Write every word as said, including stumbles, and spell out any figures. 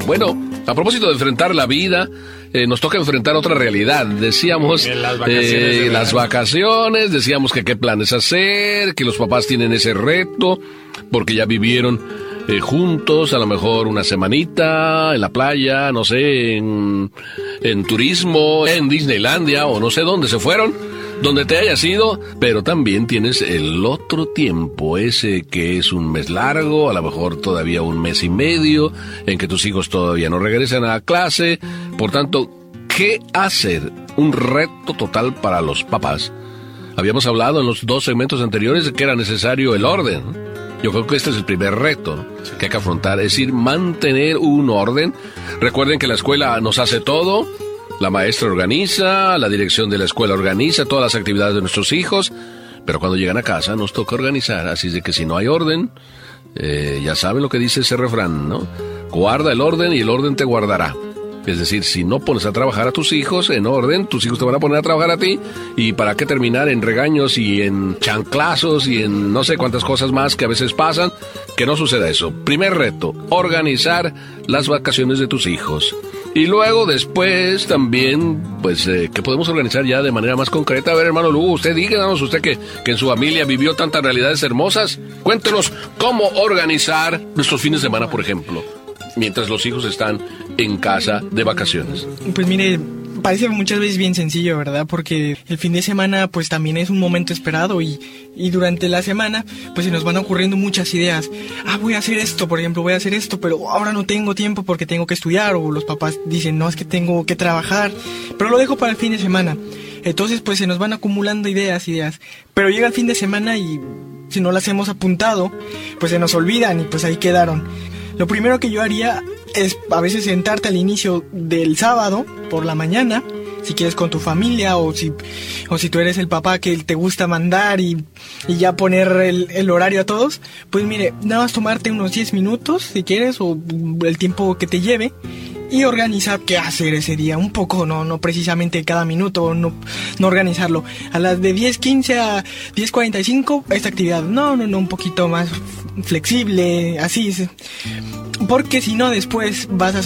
Bueno, a propósito de enfrentar la vida, eh, nos toca enfrentar otra realidad. Decíamos En las vacaciones eh, de las verano. vacaciones, decíamos que qué planes hacer, que los papás tienen ese reto, porque ya vivieron eh, juntos, a lo mejor una semanita en la playa, no sé, en, en turismo, en Disneylandia o no sé dónde se fueron, donde te hayas ido, pero también tienes el otro tiempo, ese que es un mes largo, a lo mejor todavía un mes y medio, en que tus hijos todavía no regresan a clase. Por tanto, ¿qué hacer? Un reto total para los papás. Habíamos hablado en los dos segmentos anteriores de que era necesario el orden. Yo creo que este es el primer reto, ¿no?, que hay que afrontar, es decir, mantener un orden. Recuerden que la escuela nos hace todo. La maestra organiza, la dirección de la escuela organiza todas las actividades de nuestros hijos, pero cuando llegan a casa nos toca organizar, así de que si no hay orden, eh, ya saben lo que dice ese refrán, ¿no? Guarda el orden y el orden te guardará. Es decir, si no pones a trabajar a tus hijos en orden, tus hijos te van a poner a trabajar a ti, y para qué terminar en regaños y en chanclazos y en no sé cuántas cosas más que a veces pasan. Que no suceda eso. Primer reto, organizar las vacaciones de tus hijos. Y luego después también, pues, eh, que podemos organizar ya de manera más concreta. A ver, hermano Lugo, usted díganos, usted que, que en su familia vivió tantas realidades hermosas, cuéntenos cómo organizar nuestros fines de semana, por ejemplo, mientras los hijos están en casa de vacaciones. Pues mire, parece muchas veces bien sencillo, ¿verdad? Porque el fin de semana pues también es un momento esperado y, y durante la semana pues se nos van ocurriendo muchas ideas. Ah, voy a hacer esto, por ejemplo, voy a hacer esto, pero ahora no tengo tiempo porque tengo que estudiar, o los papás dicen, no, es que tengo que trabajar, pero lo dejo para el fin de semana. Entonces pues se nos van acumulando ideas, ideas, pero llega el fin de semana y si no las hemos apuntado, pues se nos olvidan y pues ahí quedaron. Lo primero que yo haría es a veces sentarte al inicio del sábado por la mañana, si quieres con tu familia, o si o si tú eres el papá que te gusta mandar y, y ya poner el, el horario a todos, pues mire, nada más tomarte unos diez minutos si quieres, o el tiempo que te lleve, y organizar qué hacer ese día, un poco, no no precisamente cada minuto, no, no organizarlo. A las de diez quince a diez cuarenta y cinco, esta actividad, no, no, no, un poquito más flexible, así, porque si no después vas a